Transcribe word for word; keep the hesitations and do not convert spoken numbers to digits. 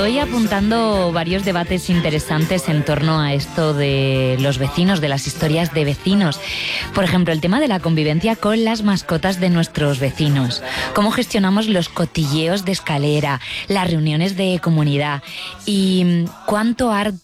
Estoy apuntando varios debates interesantes en torno a esto de los vecinos, de las historias de vecinos. Por ejemplo, el tema de la convivencia con las mascotas de nuestros vecinos. Cómo gestionamos los cotilleos de escalera, las reuniones de comunidad y cuánto arte